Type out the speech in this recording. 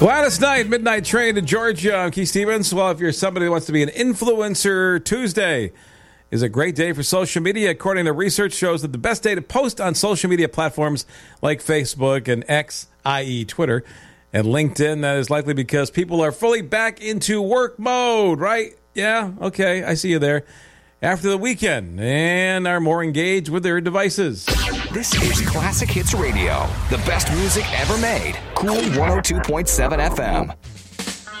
Last night, midnight train to Georgia. I'm Keith Stevens. Well, if you're somebody who wants to be an influencer, Tuesday is a great day for social media. According to research, shows that the best day to post on social media platforms like Facebook and X, i.e. Twitter, and LinkedIn. That is likely because people are fully back into work mode, right? Yeah, okay, I see you there. After the weekend and are more engaged with their devices. This is Classic Hits Radio, the best music ever made. Cool 102.7 FM.